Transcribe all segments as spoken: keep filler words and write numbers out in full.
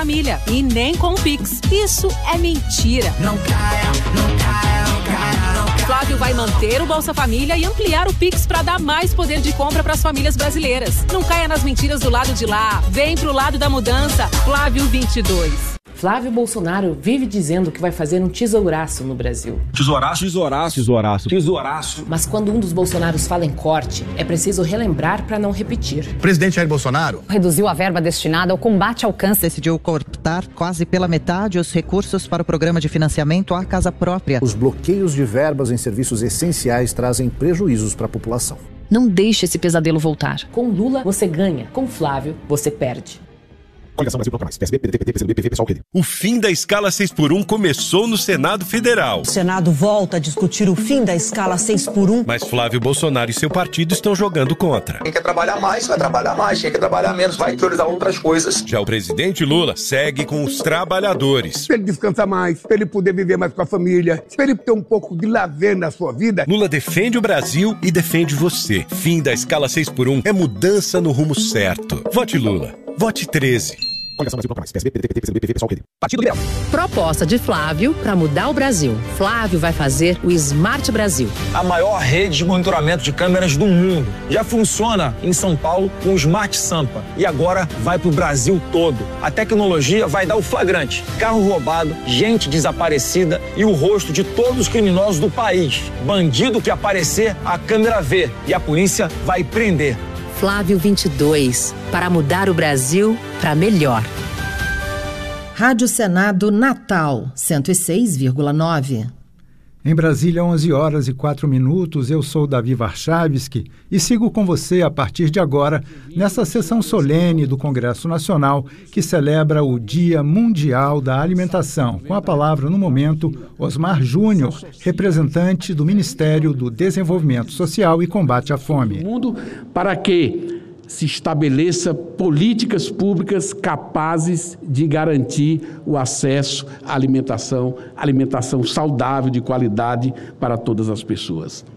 Família. E nem com o Pix. Isso é mentira. Não caia, não caia, não caia, não caia. Flávio vai manter o Bolsa Família e ampliar o Pix para dar mais poder de compra para as famílias brasileiras. Não caia nas mentiras do lado de lá. Vem pro lado da mudança. Flávio vinte e dois. Flávio Bolsonaro vive dizendo que vai fazer um tesouraço no Brasil. Tesouraço? Tesouraço. Tesouraço. Tesouraço. Mas quando um dos Bolsonaros fala em corte, é preciso relembrar para não repetir. O presidente Jair Bolsonaro reduziu a verba destinada ao combate ao câncer. Decidiu cortar quase pela metade os recursos para o programa de financiamento à casa própria. Os bloqueios de verbas em serviços essenciais trazem prejuízos para a população. Não deixe esse pesadelo voltar. Com Lula, você ganha. Com Flávio, você perde. Coligação Brasil Bloco Mais, P S B, P D T, P C do B, P V, Pessoal, P D. O fim da escala seis por um começou no Senado Federal. O Senado volta a discutir o fim da escala seis por um. Mas Flávio Bolsonaro e seu partido estão jogando contra. Quem quer trabalhar mais, vai trabalhar mais. Quem quer trabalhar menos, vai priorizar outras coisas. Já o presidente Lula segue com os trabalhadores. Para ele descansar mais, para ele poder viver mais com a família, para ele ter um pouco de lazer na sua vida. Lula defende o Brasil e defende você. Fim da escala seis por um é mudança no rumo certo. Vote Lula. Vote treze. Coligação Brasil Bloco Mais, P S B, P D T, P C do B, P V, Pessoal, P D. Partido Liberal. Proposta de Flávio para mudar o Brasil. Flávio vai fazer o Smart Brasil. A maior rede de monitoramento de câmeras do mundo. Já funciona em São Paulo com o Smart Sampa. E agora vai para o Brasil todo. A tecnologia vai dar o flagrante. Carro roubado, gente desaparecida e o rosto de todos os criminosos do país. Bandido que aparecer, a câmera vê. E a polícia vai prender. Flávio vinte e dois, para mudar o Brasil para melhor. Rádio Senado Natal, cento e seis vírgula nove. Em Brasília, onze horas e quatro minutos, eu sou Davi Warchavski e sigo com você a partir de agora nessa sessão solene do Congresso Nacional que celebra o Dia Mundial da Alimentação. Com a palavra no momento, Osmar Júnior, representante do Ministério do Desenvolvimento Social e Combate à Fome. Mundo para que se estabeleça políticas públicas capazes de garantir o acesso à alimentação, alimentação saudável, de qualidade para todas as pessoas.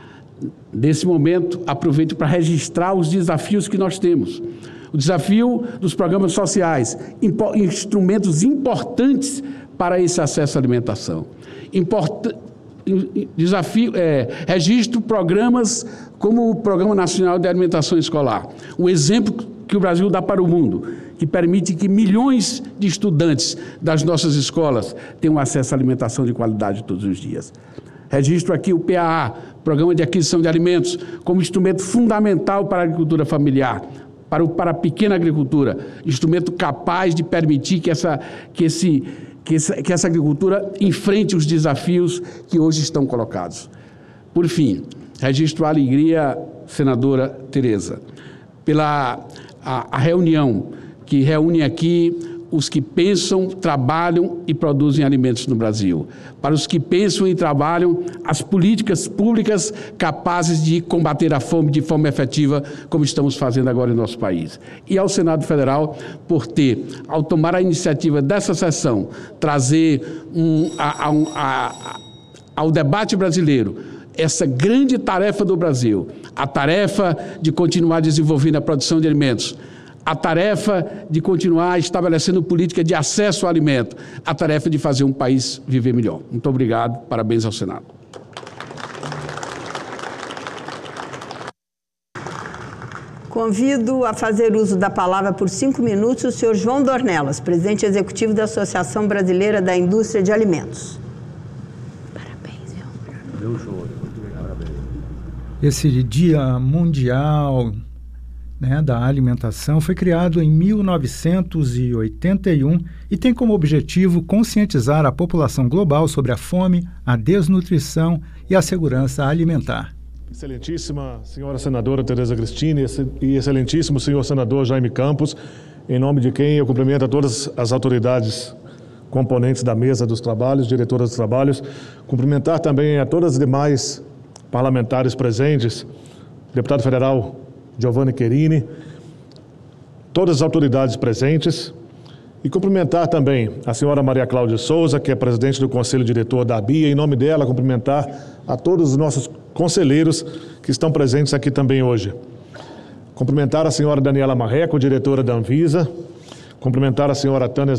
Nesse momento, aproveito para registrar os desafios que nós temos. O desafio dos programas sociais, instrumentos importantes para esse acesso à alimentação. Import... Desafio, é, registro programas como o Programa Nacional de Alimentação Escolar, um exemplo que o Brasil dá para o mundo, que permite que milhões de estudantes das nossas escolas tenham acesso à alimentação de qualidade todos os dias. Registro aqui o P A A, Programa de Aquisição de Alimentos, como instrumento fundamental para a agricultura familiar, para, o, para a pequena agricultura, instrumento capaz de permitir que essa, que esse Que essa, que essa agricultura enfrente os desafios que hoje estão colocados. Por fim, registro a alegria, senadora Tereza, pela a, a reunião que reúne aqui os que pensam, trabalham e produzem alimentos no Brasil. Para os que pensam e trabalham, as políticas públicas capazes de combater a fome de forma efetiva, como estamos fazendo agora em nosso país. E ao Senado Federal, por ter, ao tomar a iniciativa dessa sessão, trazer um, a, a, a, ao debate brasileiro essa grande tarefa do Brasil, a tarefa de continuar desenvolvendo a produção de alimentos, a tarefa de continuar estabelecendo política de acesso ao alimento, a tarefa de fazer um país viver melhor. Muito obrigado, parabéns ao Senado. Convido a fazer uso da palavra por cinco minutos o senhor João Dornelas, presidente executivo da Associação Brasileira da Indústria de Alimentos. Parabéns, João. Esse Dia Mundial, né, da Alimentação foi criado em mil novecentos e oitenta e um e tem como objetivo conscientizar a população global sobre a fome, a desnutrição e a segurança alimentar. Excelentíssima senhora senadora Tereza Cristina e excelentíssimo senhor senador Jaime Campos, em nome de quem eu cumprimento a todas as autoridades componentes da mesa dos trabalhos, diretoras dos trabalhos, cumprimentar também a todas as demais parlamentares presentes, deputado federal Giovanni Querini, todas as autoridades presentes e cumprimentar também a senhora Maria Cláudia Souza, que é presidente do Conselho Diretor da BIA, em nome dela cumprimentar a todos os nossos conselheiros que estão presentes aqui também hoje. Cumprimentar a senhora Daniela Marreco, diretora da Anvisa, cumprimentar a senhora Tânia